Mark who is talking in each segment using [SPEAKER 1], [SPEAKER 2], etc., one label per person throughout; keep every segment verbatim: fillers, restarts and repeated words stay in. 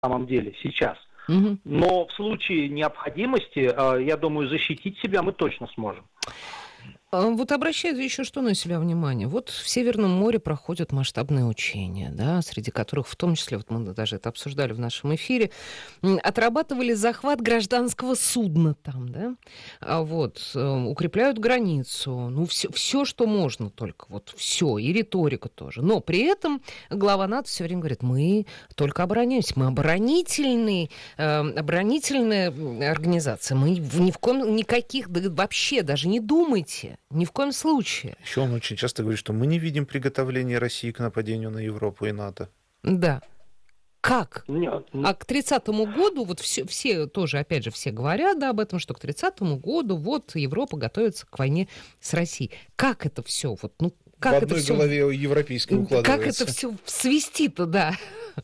[SPEAKER 1] самом деле сейчас.
[SPEAKER 2] Угу.
[SPEAKER 1] Но в случае необходимости, я думаю, защитить себя мы точно сможем.
[SPEAKER 2] Вот обращаю еще что на себя внимание. Вот в Северном море проходят масштабные учения, да, среди которых, в том числе, вот мы даже это обсуждали в нашем эфире, отрабатывали захват гражданского судна там, да, а вот, укрепляют границу, ну, все, все, что можно только, вот все, и риторика тоже. Но при этом глава НАТО все время говорит, мы только обороняемся, мы оборонительный, э, оборонительная организация, мы ни в коем, никаких, да, вообще даже не думайте. Ни в коем случае.
[SPEAKER 3] Еще он очень часто говорит, что мы не видим приготовления России к нападению на Европу и НАТО.
[SPEAKER 2] Да. Как?
[SPEAKER 1] Нет.
[SPEAKER 2] А к тридцатому году, вот все, все тоже, опять же, все говорят, да, об этом, что к тридцатому году вот Европа готовится к войне с Россией. Как это все? Вот, ну, как
[SPEAKER 3] в
[SPEAKER 2] это
[SPEAKER 3] одной
[SPEAKER 2] всё,
[SPEAKER 3] голове европейской укладывается.
[SPEAKER 2] Как это все свести-то, да?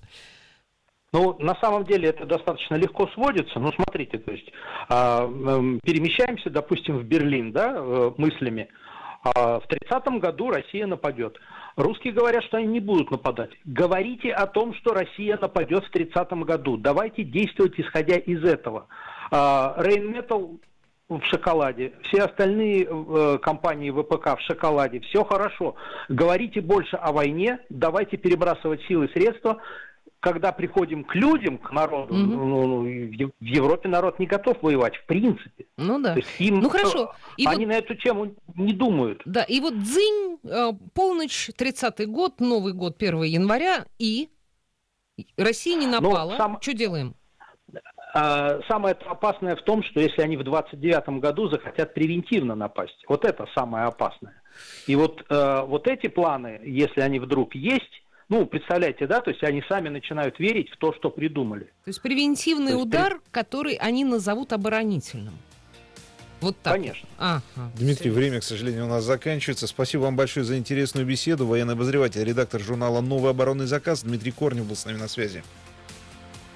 [SPEAKER 1] Ну, на самом деле это достаточно легко сводится. Ну, смотрите, то есть э, э, перемещаемся, допустим, в Берлин, да, э, мыслями. Э, в тридцатом году Россия нападет. Русские говорят, что они не будут нападать. Говорите о том, что Россия нападет в тридцатом году. Давайте действовать, исходя из этого. Рейнметал в шоколаде, все остальные э, компании ВПК в шоколаде. Все хорошо. Говорите больше о войне, давайте перебрасывать силы и средства. Когда приходим к людям, к народу, mm-hmm. ну, в Европе народ не готов воевать, в принципе.
[SPEAKER 2] Ну да.
[SPEAKER 1] То есть им,
[SPEAKER 2] ну хорошо.
[SPEAKER 1] И они вот, на эту тему не думают.
[SPEAKER 2] Да, и вот дзынь, полночь, тридцатый год, Новый год, первого января, и Россия не напала. Сам... Что делаем?
[SPEAKER 1] Самое опасное в том, что если они в двадцать девятом году захотят превентивно напасть, вот это самое опасное. И вот, вот эти планы, если они вдруг есть, ну, представляете, да, то есть они сами начинают верить в то, что придумали.
[SPEAKER 2] То есть превентивный то есть, удар, при... который они назовут оборонительным. Вот так.
[SPEAKER 1] Конечно.
[SPEAKER 2] Ага,
[SPEAKER 3] Дмитрий, все. Время, к сожалению, у нас заканчивается. Спасибо вам большое за интересную беседу. Военный обозреватель, редактор журнала «Новый оборонный заказ» Дмитрий Корнев был с нами на связи.